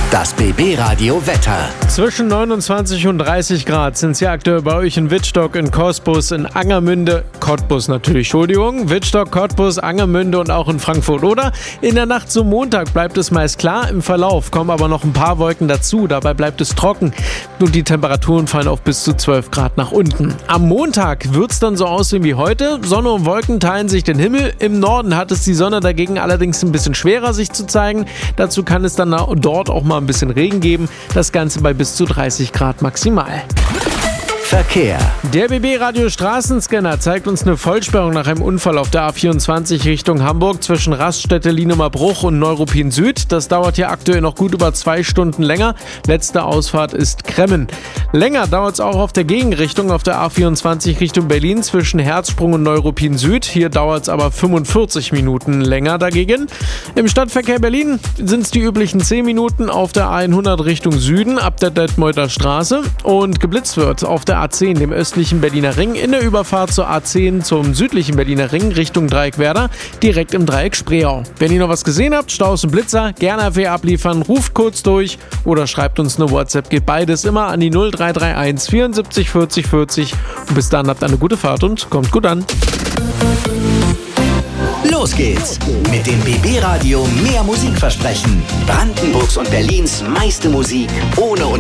Das BB-Radio Wetter. Zwischen 29 und 30 Grad sind es ja aktuell bei euch in Wittstock, in Cottbus, in Angermünde, Cottbus natürlich, Entschuldigung, Wittstock, Cottbus, Angermünde und auch in Frankfurt. Oder in der Nacht zum Montag bleibt es meist klar, im Verlauf kommen aber noch ein paar Wolken dazu, dabei bleibt es trocken und die Temperaturen fallen auf bis zu 12 Grad nach unten. Am Montag wird es dann so aussehen wie heute, Sonne und Wolken teilen sich den Himmel, im Norden hat es die Sonne dagegen allerdings ein bisschen schwerer sich zu zeigen, dazu kann es dann dort auch mal ein bisschen Regen geben, das Ganze bei bis zu 30 Grad maximal. Verkehr. Der BB-Radio Straßenscanner zeigt uns eine Vollsperrung nach einem Unfall auf der A24 Richtung Hamburg zwischen Raststätte Lienumer Bruch und Neuruppin Süd. Das dauert hier aktuell noch gut über 2 Stunden länger. Letzte Ausfahrt ist Kremmen. Länger dauert es auch auf der Gegenrichtung auf der A24 Richtung Berlin zwischen Herzsprung und Neuruppin Süd. Hier dauert es aber 45 Minuten länger dagegen. Im Stadtverkehr Berlin sind es die üblichen 10 Minuten auf der A100 Richtung Süden ab der Detmolder Straße und geblitzt wird auf der A10, dem östlichen Berliner Ring, in der Überfahrt zur A10 zum südlichen Berliner Ring Richtung Dreieck-Werder, direkt im Dreieck Spreeau. Wenn ihr noch was gesehen habt, Staus und Blitzer, gerne RW abliefern, ruft kurz durch oder schreibt uns eine WhatsApp. Geht beides immer an die 0331 74 40 40. Und bis dann habt eine gute Fahrt und kommt gut an. Los geht's mit dem BB-Radio Mehr Musikversprechen. Brandenburgs und Berlins meiste Musik ohne